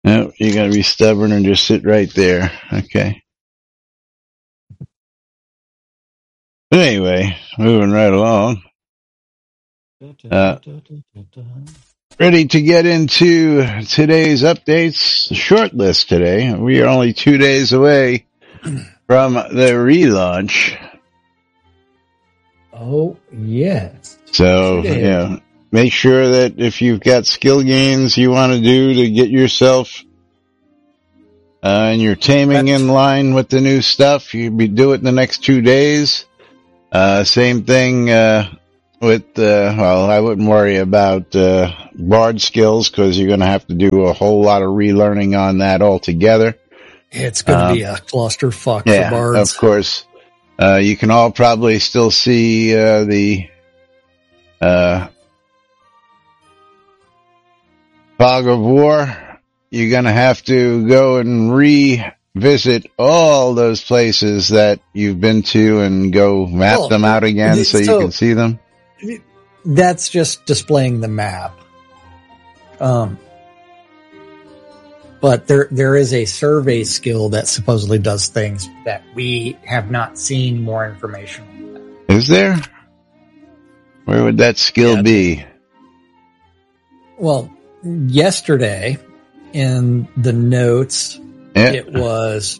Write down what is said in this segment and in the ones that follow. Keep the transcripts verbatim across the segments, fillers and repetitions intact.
No, you gotta be stubborn and just sit right there. Okay. Anyway, moving right along. Uh, ready to get into today's updates. The short list today. We are only two days away from the relaunch. Oh, yes. So, yeah, make sure that if you've got skill gains you want to do to get yourself uh, and your taming in line with the new stuff, you be do it in the next two days. Uh, same thing uh, with, uh, well, I wouldn't worry about uh, bard skills because you're going to have to do a whole lot of relearning on that altogether. It's going to um, be a clusterfuck yeah, for bards. Of course. Uh, you can all probably still see uh, the uh, Fog of War. You're going to have to go and revisit all those places that you've been to and go map well, them out again so, so you can see them. That's just displaying the map. Um, but there there is a survey skill that supposedly does things that we have not seen more information on. That. Is there? Where would that skill yeah, be? Well, yesterday in the notes, yeah. it was...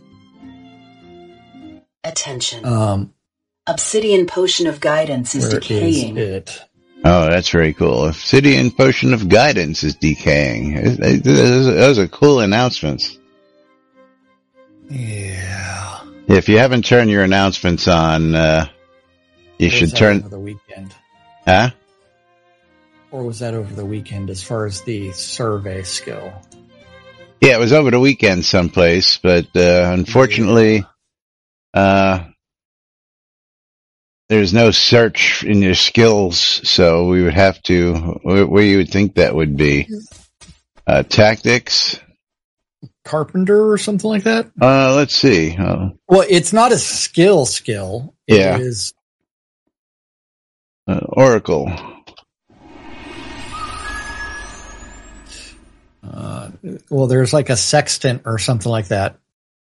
Attention. Um, Obsidian Potion of Guidance is where decaying. Is it? Oh, that's very cool. Obsidian Potion of Guidance is decaying. Those are cool announcements. Yeah. If you haven't turned your announcements on, uh, you or should turn... over the weekend? Huh? Or was that over the weekend as far as the survey skill? Yeah, it was over the weekend someplace, but uh, unfortunately, yeah. uh, there's no search in your skills, so we would have to, where you would think that would be. Uh, tactics? Carpenter or something like that? Uh, let's see. Uh, well, it's not a skill skill. It yeah. is uh, Oracle. Uh, well, there's like a sextant or something like that.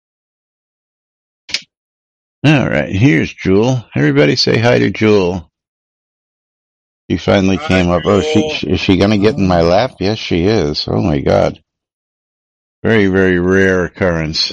All right, here's Jewel. Everybody say hi to Jewel. She finally hi, came up. Jewel. Oh, she, is she going to get in my lap? Yes, she is. Oh, my God. Very, very rare occurrence.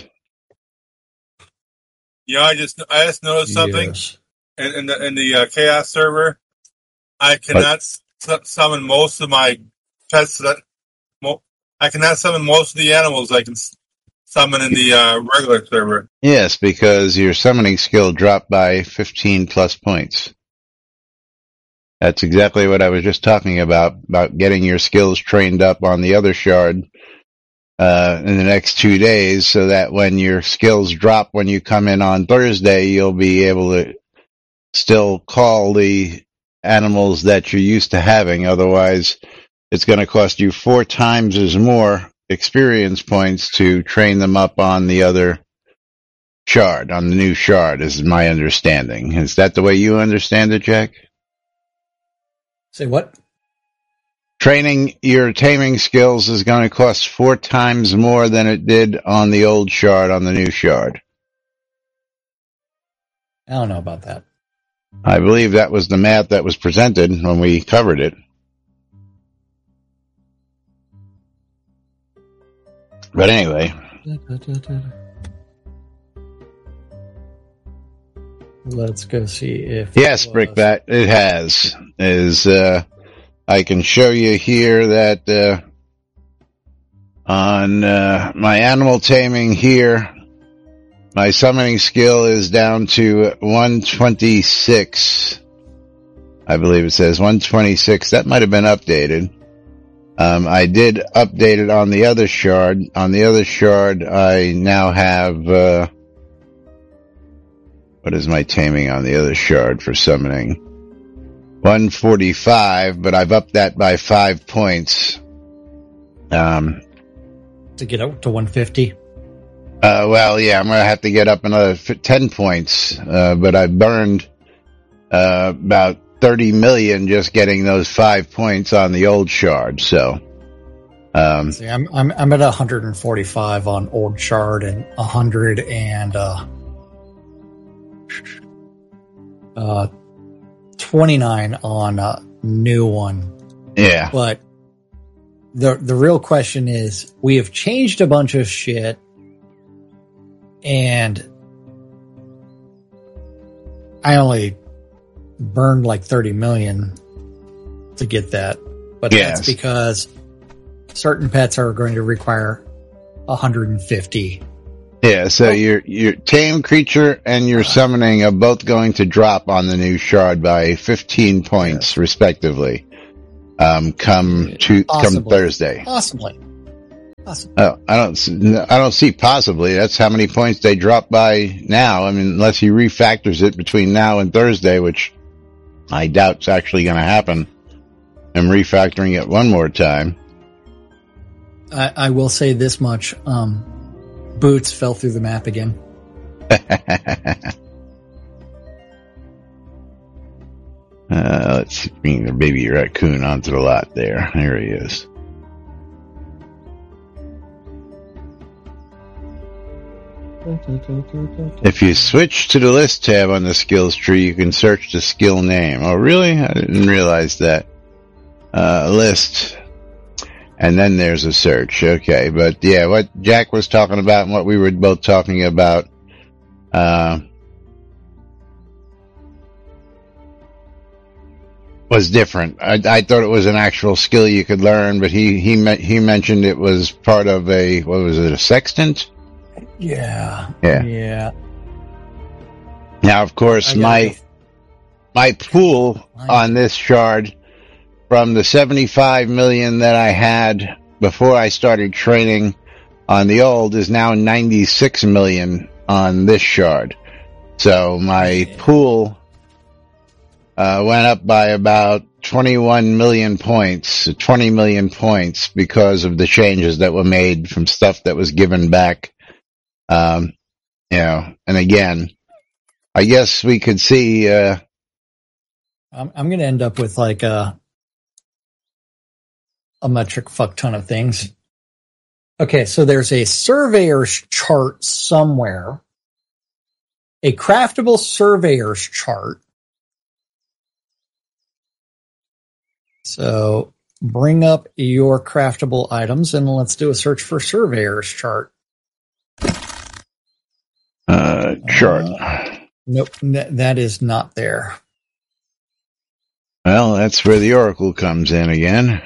Yeah, I just I just noticed something yes. in, in the in the uh, Chaos server. I cannot s- summon most of my pets. That mo- I cannot summon most of the animals I can s- summon in the uh, regular server. Yes, because your summoning skill dropped by fifteen plus points. That's exactly what I was just talking about, about getting your skills trained up on the other shard uh, in the next two days so that when your skills drop when you come in on Thursday, you'll be able to still call the animals that you're used to having. Otherwise, it's going to cost you four times as more experience points to train them up on the other shard, on the new shard, is my understanding. Is that the way you understand it, Jack? Say what? Training your taming skills is going to cost four times more than it did on the old shard, on the new shard. I don't know about that. I believe that was the math that was presented when we covered it. But anyway. Let's go see if... Yes, Brickbat, it has. Is uh, I can show you here that uh, on uh, my animal taming here, my summoning skill is down to one twenty-six. I believe it says one twenty-six. That might have been updated. Um, I did update it on the other shard. On the other shard, I now have... Uh, what is my taming on the other shard for summoning? one forty-five, but I've upped that by five points. Um, to get up to one fifty? Uh, well, yeah, I'm going to have to get up another ten points, uh, but I burned uh, about thirty million just getting those five points on the old shard, so Um, See, I'm I'm I'm at one hundred forty-five on old shard and one hundred and uh, uh, twenty-nine on a new one. yeah. But the the real question is, we have changed a bunch of shit, and I only burned like thirty million to get that. But Yes. that's because certain pets are going to require one hundred fifty. Yeah, so your your tame creature and your summoning are both going to drop on the new shard by fifteen points, Yes. respectively. Um, come to come Possibly. Thursday. Possibly. Possibly. Oh, I don't, s- I don't see possibly. That's how many points they drop by now. I mean, unless he refactors it between now and Thursday, which I doubt's actually going to happen. I'm refactoring it one more time. I, I will say this much. Um, Boots fell through the map again. Uh, let's bring the baby raccoon onto the lot there. There he is. If you switch to the list tab on the skills tree, you can search the skill name. Oh, really? I didn't realize that. Uh, list. And then there's a search. Okay. But yeah, what Jack was talking about and what we were both talking about, uh, was different. I, I thought it was an actual skill you could learn, but he, he, me- he mentioned it was part of a, what was it, a sextant? Yeah. Yeah. Yeah. Now, of course, I gotta my, go- my pool on this shard from the seventy-five million that I had before I started training on the old is now ninety-six million on this shard. So my pool uh, went up by about twenty-one million points, twenty million points because of the changes that were made from stuff that was given back. Um, you know, and again, I guess we could see, uh, I'm, I'm going to end up with like a, a metric fuck ton of things. Okay, so there's a surveyor's chart somewhere, a craftable surveyor's chart. So bring up your craftable items and let's do a search for surveyor's chart. uh, chart. Uh, nope, n- that is not there. Well, that's where the Oracle comes in again.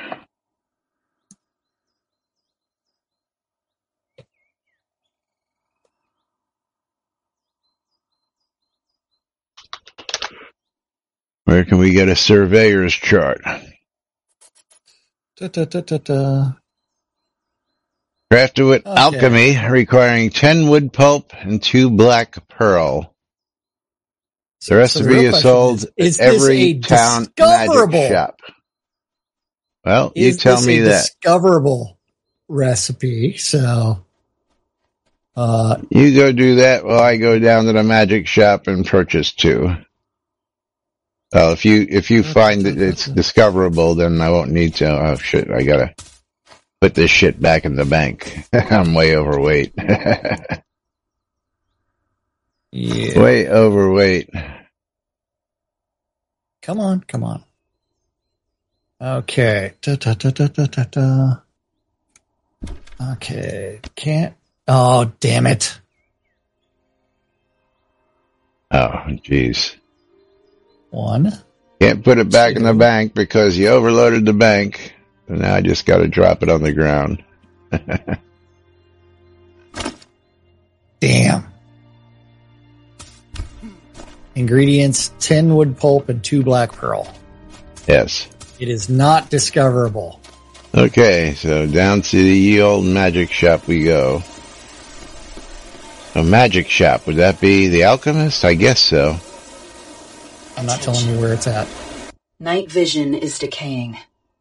Where can we get a surveyor's chart? Da, da, da, da, da. Crafted with Okay. alchemy, requiring ten wood pulp and two black pearl. The recipe real is question sold is, is at this every a town magic discoverable- shop. Well, you Is tell this me a that. discoverable recipe? So, uh, You go do that while I go down to the magic shop and purchase two. Well, if you if you find that it's discoverable, then I won't need to. Oh shit! I gotta put this shit back in the bank. I'm way overweight. yeah. Way overweight. Come on, come on. Okay. Da, da, da, da, da, da, da. Okay. Can't. Oh, damn it. Oh, jeez. One. Can't put it back in the Two. bank because you overloaded the bank. And now I just got to drop it on the ground. Damn. Ingredients, ten wood pulp and two black pearl. Yes. It is not discoverable. Okay, so down to the ye old magic shop we go. A magic shop, would that be the alchemist? I guess so. I'm not telling you where it's at. Night vision is decaying.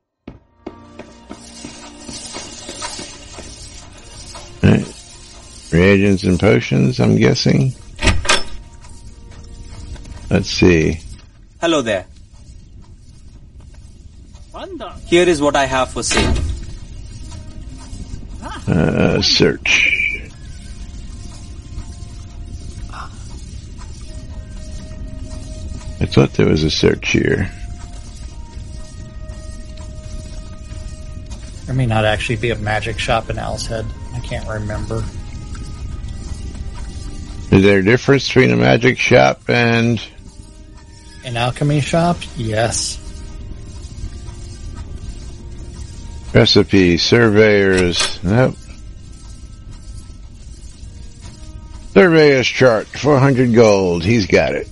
Right. Reagents and potions, I'm guessing. Let's see. Hello there. Here is what I have for sale. Uh, search. I thought there was a search here. There may not actually be a magic shop in Owl's Head. I can't remember. Is there a difference between a magic shop and... An alchemy shop? Yes. Recipe, surveyors, nope. Surveyor's chart, four hundred gold, he's got it.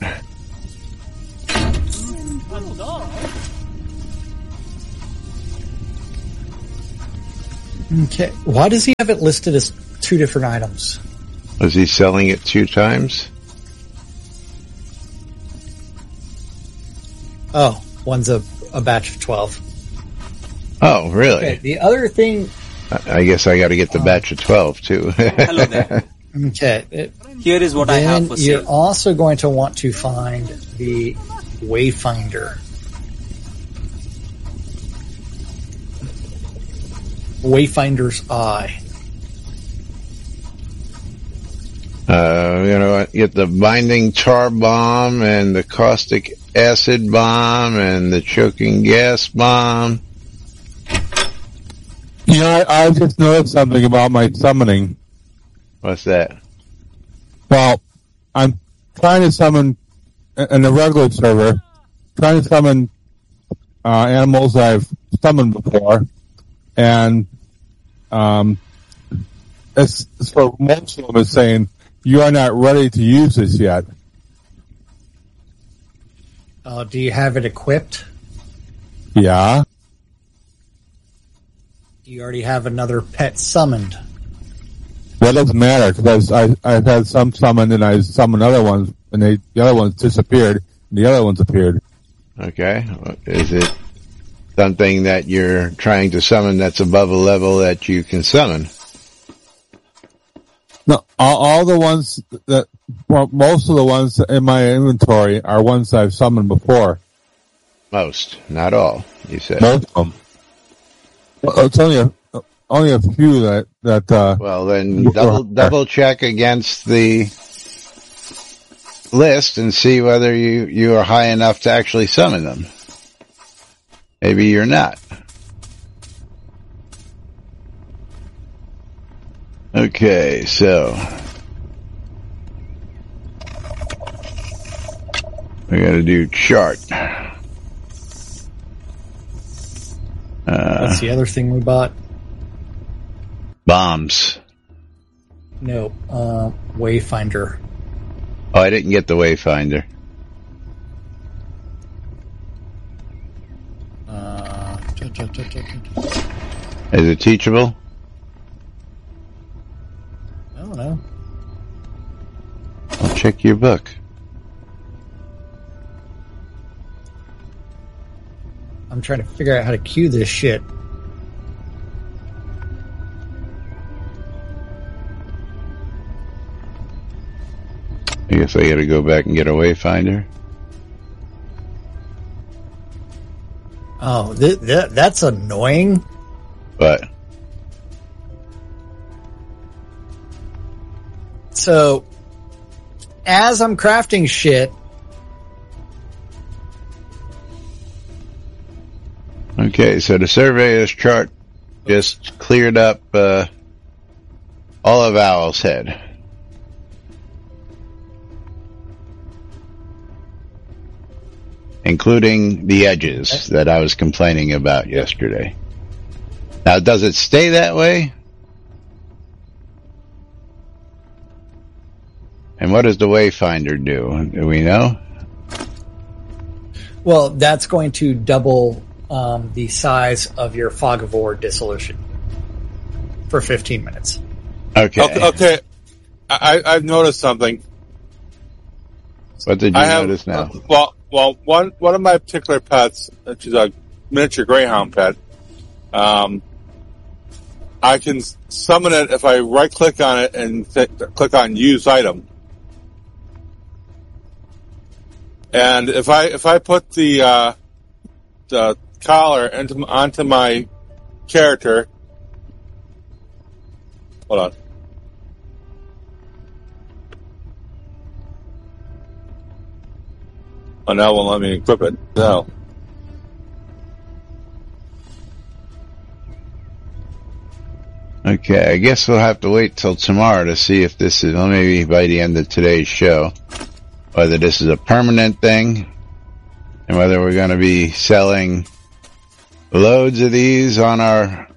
Okay, why does he have it listed as two different items? Was he selling it two times? Oh, one's a, a batch of twelve. Oh, really? Okay, the other thing... I guess I got to get the um, batch of twelve, too. Hello there. Okay. It, Here is what I then have for you're sale. also going to want to find the Wayfinder. Wayfinder's Eye. Uh, you know, get the binding tar bomb and the caustic acid bomb and the choking gas bomb. You know, I, I just noticed something about my summoning. What's that? Well, I'm trying to summon, in the regular server, trying to summon uh, animals I've summoned before, and um, it's, so most of them is saying, you are not ready to use this yet. Uh, do you have it equipped? Yeah. Do you already have another pet summoned? Well, it doesn't matter, because I, I've had some summoned, and I summoned other ones, and they, the other ones disappeared, and the other ones appeared. Okay. Is it something that you're trying to summon that's above a level that you can summon? No, all, all the ones that, well, most of the ones in my inventory are ones I've summoned before. Most, not all, you said. Most of them. Well, it's only a, only a few that, that, uh... Well, then double, double check against the list and see whether you, you are high enough to actually summon them. Maybe you're not. Okay, so we gotta do chart. Uh, That's the other thing we bought. bombs. No, uh, Wayfinder. Oh, I didn't get the Wayfinder. Uh, da, da, da, da, da. Is it teachable? I don't know. I'll check your book. I'm trying to figure out how to cue this shit. I guess I gotta go back and get a Wayfinder. Oh, th- th- that's annoying. But So, as I'm crafting shit, okay, so the surveyor's chart just cleared up uh, all of Owl's Head. Including the edges that I was complaining about yesterday. Now, does it stay that way? And what does the Wayfinder do? Do we know? well, that's going to double um, the size of your Fog of War dissolution for fifteen minutes. Okay. Okay, okay. I, I've noticed something. What did you I have, notice now? uh, well, well, one one of my particular pets, which is a miniature greyhound pet, um, I can summon it if I right click on it and th- click on use item. And if I if I put the uh, the collar into onto my character, Hold on. Oh, now it won't let me equip it. No. Okay, I guess we'll have to wait till tomorrow to see if this is, well, maybe by the end of today's show, whether this is a permanent thing and whether we're going to be selling loads of these on our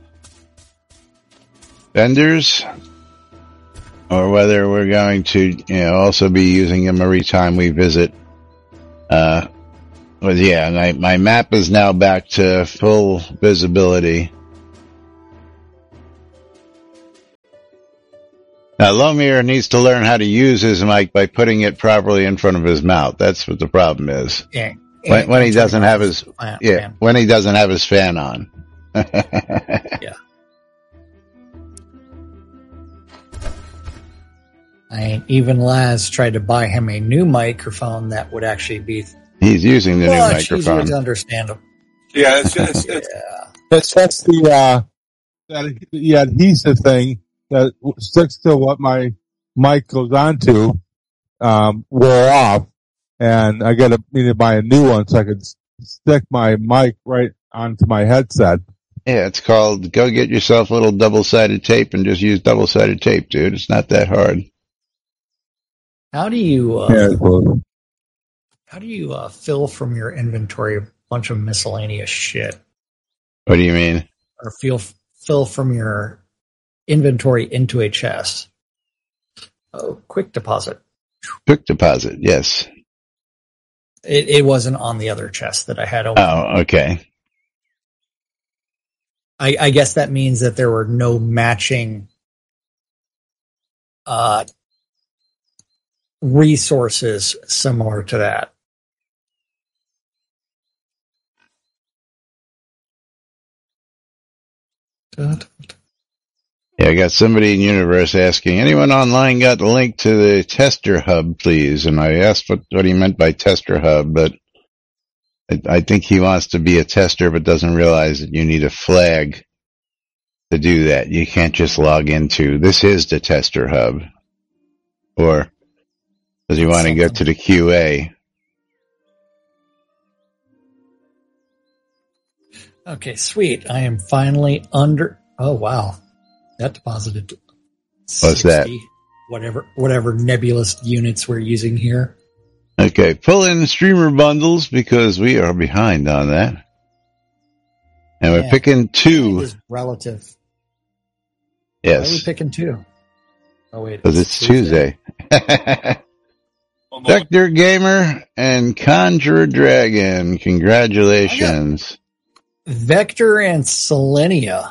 vendors, or whether we're going to, you know, also be using them every time we visit. Uh, but yeah, my, my map is now back to full visibility. Now, Lomir needs to learn how to use his mic by putting it properly in front of his mouth. That's what the problem is. Yeah. When, when he doesn't have his, fan, yeah, fan. when he doesn't have his fan on. Yeah. I even Laz tried to buy him a new microphone that would actually be He's using the new much microphone. easier to understand him. Yeah, it's it's, it's Yeah. That's, that's the, uh, that, the adhesive thing that sticks to what my mic goes onto, um, wore off. And I gotta need to buy a new one so I could stick my mic right onto my headset. Yeah, it's called, go get yourself a little double-sided tape and just use double-sided tape, dude. It's not that hard. How do you uh, Yeah, well, how do you uh, fill from your inventory a bunch of miscellaneous shit, What do you mean? or feel fill from your inventory into a chest? Oh, quick deposit. Quick deposit, yes. It, it wasn't on the other chest that I had open. Oh, okay. I, I guess that means that there were no matching uh, resources similar to that. Yeah, I got somebody in Universe asking, anyone online got the link to the tester hub, please? And I asked what, what he meant by tester hub, but I, I think he wants to be a tester but doesn't realize that you need a flag to do that. You can't just log into, this is the tester hub. Or does he want to go to the Q A? Okay, sweet. I am finally under. Oh, wow. That deposited What's that? Whatever, whatever nebulous units we're using here. Okay, pull in streamer bundles because we are behind on that. And we're Yeah. picking It two. is relative. Why are we Yes, picking two? Oh, wait. because it's Tuesday. Vector Gamer and Conjure Dragon, congratulations. Vector and Selenia.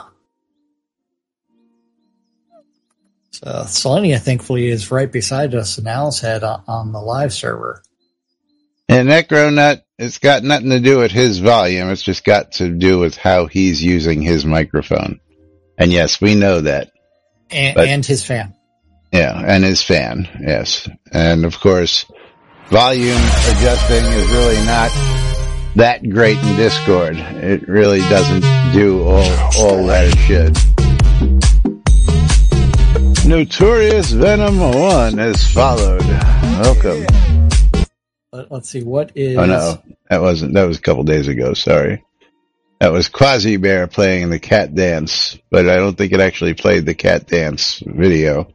So Selenia, thankfully, is right beside us in Al's head on, on the live server. And Necronut, it's got nothing to do with his volume. It's just got to do with how he's using his microphone. And yes, we know that. And, But- and his fan. Yeah, and his fan, yes. And of course, volume adjusting is really not that great in Discord. It really doesn't do all, all that it should. Notorious Venom one has followed. Welcome. Let, let's see, what is... Oh no, that wasn't, that was a couple days ago, sorry. That was Quasi Bear playing the cat dance, but I don't think it actually played the cat dance video.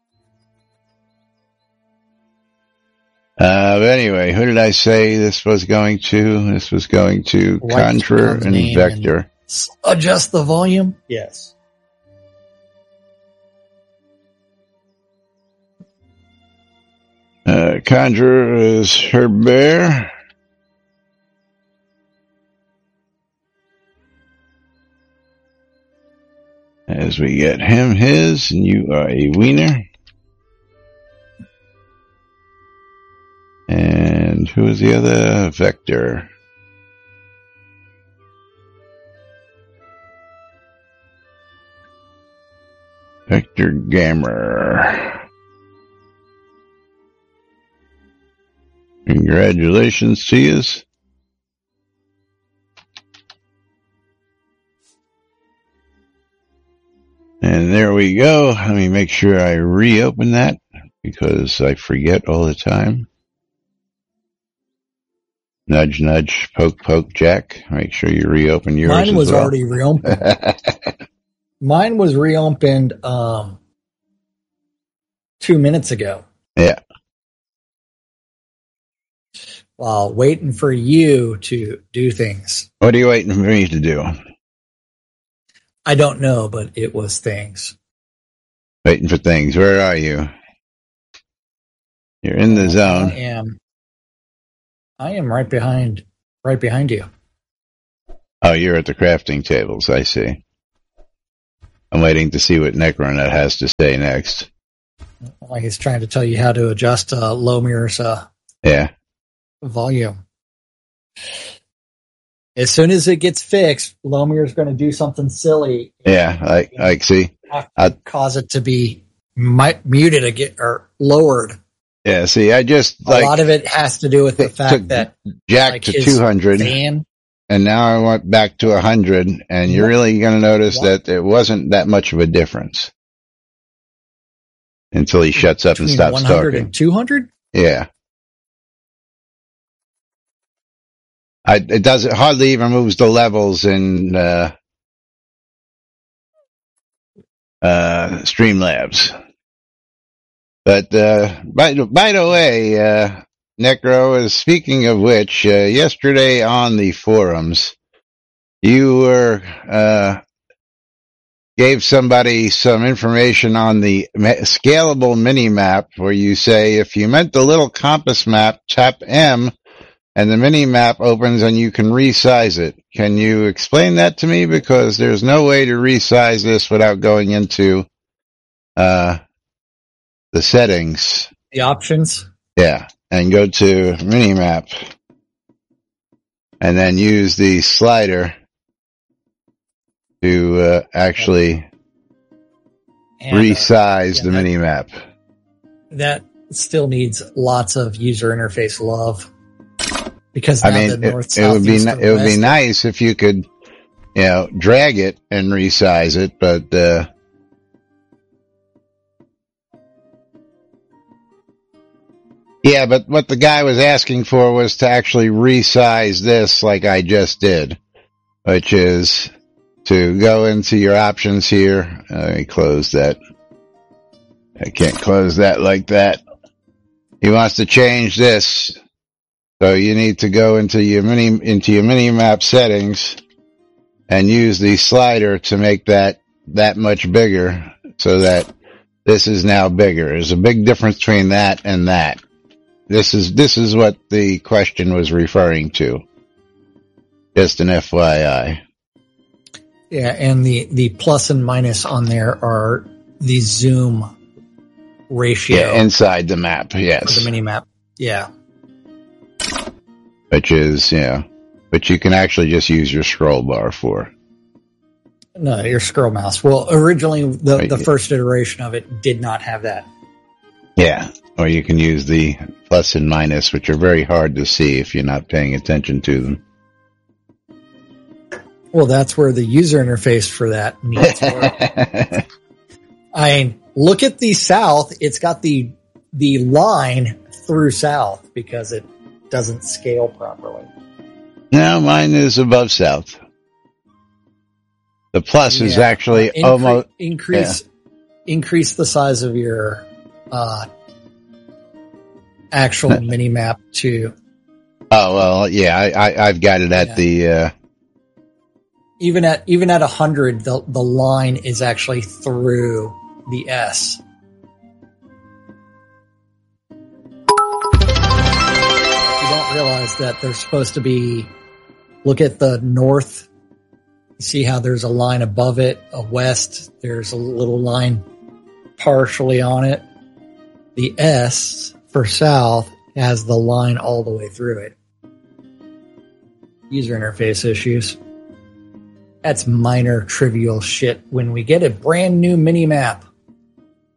Uh, but anyway, who did I say this was going to? This was going to Right Conjure Tom's and name Vector. and s- adjust the volume? Yes. Uh, Conjure is her bear. As we get him his, and you are a wiener. And who is the other? Vector. Vector Gamer. Congratulations to you. And there There we go. Let me make sure I reopen that because I forget all the time. Nudge, nudge, poke, poke, Jack. Make sure you reopen yours. Mine was as well. already reopened. Mine was reopened um, two minutes ago. Yeah. While waiting for you to do things. What are you waiting for me to do? I don't know, but it was things. Waiting for things. Where are you? You're in the zone. I am. I am right behind, right behind you. Oh, you're at the crafting tables. I see. I'm waiting to see what Necronet has to say next. Like he's trying to tell you how to adjust uh, Lomir's uh, yeah. volume. As soon as it gets fixed, Lomir's going to do something silly. Yeah, like, like see. I'd cause it to be mi- muted again or lowered. Yeah, see, I just a like, lot of it has to do with the fact that Jack like to two hundred, fan, and now I went back to one hundred, and you're really going to notice what? that it wasn't that much of a difference until he shuts up and stops one hundred talking. And two hundred? Yeah. I, it does it hardly even moves the levels in uh, uh, Streamlabs. But uh, by by the way, uh, Necro, is speaking of which, uh, yesterday on the forums, you were uh, gave somebody some information on the scalable mini map, where you say if you meant the little compass map, tap M. And the mini map opens and you can resize it. Can you explain that to me? Because there's no way to resize this without going into uh, the settings. The options? Yeah. And go to mini map. And then use the slider to uh, actually and, resize uh, yeah, the mini map. That still needs lots of user interface love. Because now I mean, the north, it, south, it would be east, it would be nice if you could, you know, drag it and resize it, but uh, yeah, but what the guy was asking for was to actually resize this, like I just did, which is to go into your options here. Let me close that. I can't close that like that. He wants to change this. So you need to go into your mini into your mini map settings and use the slider to make that that much bigger, so that this is now bigger. There's a big difference between that and that. This is this is what the question was referring to. Just an F Y I. Yeah, and the the plus and minus on there are the zoom ratio. Yeah, inside the map. Yes, the mini map. Yeah. Which is, you know, but you can actually just use your scroll bar for. No, your scroll mouse. Well, originally the, the first iteration of it did not have that. Yeah, or you can use the plus and minus, which are very hard to see if you're not paying attention to them. Well, that's where the user interface for that needs work. I mean, look at the south. It's got the the line through south because it doesn't scale properly. No, mine is above south. The plus yeah. is actually uh, incre- almost increase yeah. increase the size of your uh, actual mini map to. Oh well, yeah, I, I I've got it at yeah. the. Uh, even at even at a hundred, the the line is actually through the S. Realize that there's supposed to be, look at the north, see how there's a line above it, a west, there's a little line partially on it. The S for south has the line all the way through it. User interface issues. That's minor trivial shit when we get a brand new mini map.